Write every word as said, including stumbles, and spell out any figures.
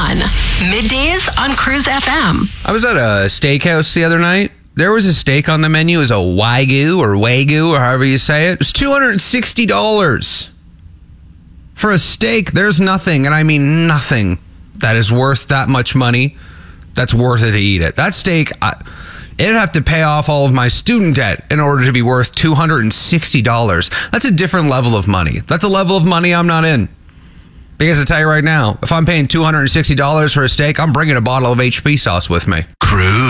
on. Middays on Cruise F M. I was at a steakhouse the other night. There was a steak on the menu. It was a Wagyu or Wagyu or however you say it. It was two hundred sixty dollars. For a steak, there's nothing, and I mean nothing, that is worth that much money that's worth it to eat it. That steak, I, it'd have to pay off all of my student debt in order to be worth two hundred sixty dollars. That's a different level of money. That's a level of money I'm not in. Because I tell you right now, if I'm paying two hundred sixty dollars for a steak, I'm bringing a bottle of H P sauce with me. Cruise.